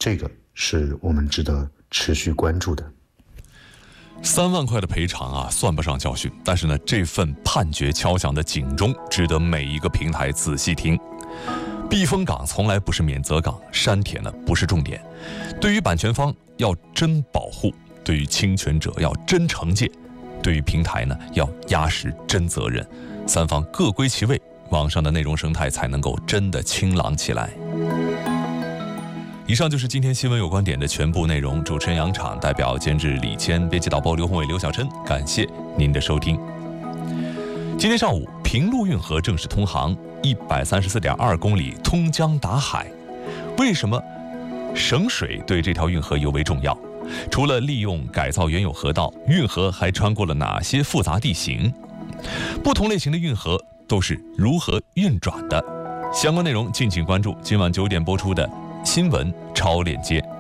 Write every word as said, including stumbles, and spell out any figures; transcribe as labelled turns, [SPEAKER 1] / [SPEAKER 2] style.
[SPEAKER 1] 这个是我们值得持续关注的。
[SPEAKER 2] 三万块的赔偿啊，算不上教训，但是呢，这份判决敲响的警钟，值得每一个平台仔细听。避风港从来不是免责港，删帖呢不是重点。对于版权方要真保护，对于侵权者要真惩戒，对于平台呢要压实真责任，三方各归其位，网上的内容生态才能够真的清朗起来。以上就是今天新闻有观点的全部内容。主持人杨昶，代表监制李谦，编辑导播刘宏伟、刘晓琛，感谢您的收听。今天上午，平陆运河正式通航，一百三十四点二公里通江达海。为什么省水对这条运河尤为重要？除了利用改造原有河道，运河还穿过了哪些复杂地形？不同类型的运河都是如何运转的？相关内容敬请关注今晚九点播出的新闻超链接。